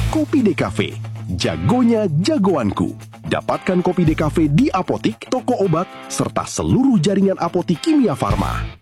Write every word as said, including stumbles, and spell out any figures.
Kopi Decafe, jagonya jagoanku. Dapatkan Kopi Decafe di apotik, toko obat, serta seluruh jaringan apotik Kimia Farma.